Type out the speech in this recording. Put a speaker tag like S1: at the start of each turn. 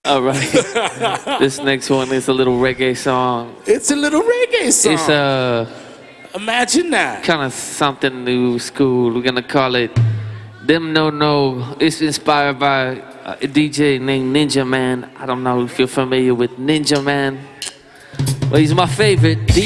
S1: All right. This next one is a little reggae song.
S2: It's a little reggae song.
S1: It's
S2: Imagine that.
S1: kind of something new school. We're gonna call it Them No No. It's inspired by a DJ named Ninja Man. I don't know if you're familiar with Ninja Man, but he's my favorite.